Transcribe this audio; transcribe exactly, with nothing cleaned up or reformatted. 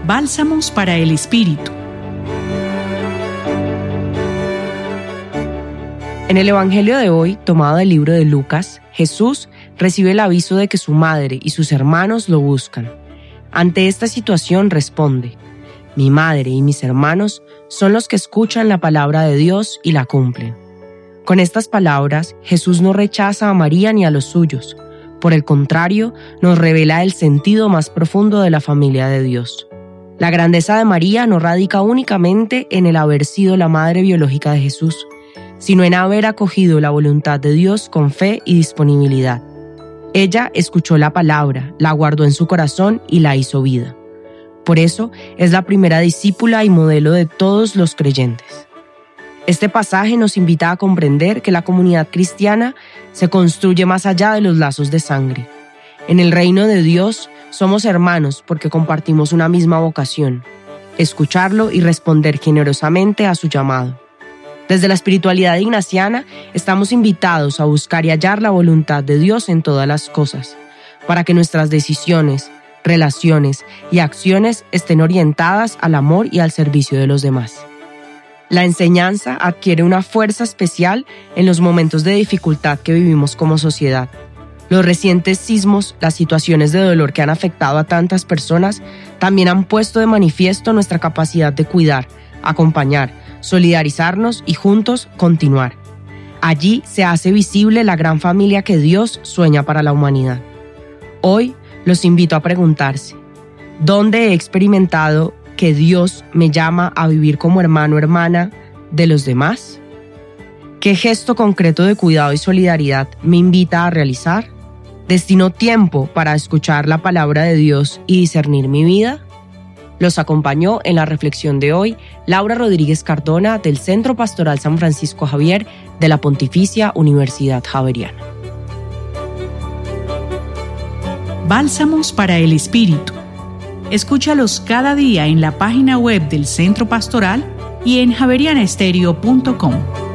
Bálsamos para el Espíritu. En el Evangelio de hoy, tomado del libro de Lucas, Jesús recibe el aviso de que su madre y sus hermanos lo buscan. Ante esta situación responde: mi madre y mis hermanos son los que escuchan la palabra de Dios y la cumplen. Con estas palabras, Jesús no rechaza a María ni a los suyos. Por el contrario, nos revela el sentido más profundo de la familia de Dios. La grandeza de María no radica únicamente en el haber sido la madre biológica de Jesús, sino en haber acogido la voluntad de Dios con fe y disponibilidad. Ella escuchó la palabra, la guardó en su corazón y la hizo vida. Por eso es la primera discípula y modelo de todos los creyentes. Este pasaje nos invita a comprender que la comunidad cristiana se construye más allá de los lazos de sangre. En el reino de Dios somos hermanos porque compartimos una misma vocación: escucharlo y responder generosamente a su llamado. Desde la espiritualidad ignaciana estamos invitados a buscar y hallar la voluntad de Dios en todas las cosas, para que nuestras decisiones, relaciones y acciones estén orientadas al amor y al servicio de los demás. La enseñanza adquiere una fuerza especial en los momentos de dificultad que vivimos como sociedad. Los recientes sismos, las situaciones de dolor que han afectado a tantas personas, también han puesto de manifiesto nuestra capacidad de cuidar, acompañar, solidarizarnos y juntos continuar. Allí se hace visible la gran familia que Dios sueña para la humanidad. Hoy los invito a preguntarse: ¿dónde he experimentado que Dios me llama a vivir como hermano o hermana de los demás? ¿Qué gesto concreto de cuidado y solidaridad me invita a realizar? ¿Destino tiempo para escuchar la palabra de Dios y discernir mi vida? Los acompañó en la reflexión de hoy Laura Rodríguez Cardona del Centro Pastoral San Francisco Javier de la Pontificia Universidad Javeriana. Bálsamos para el Espíritu. Escúchalos cada día en la página web del Centro Pastoral y en javeriana estéreo punto com.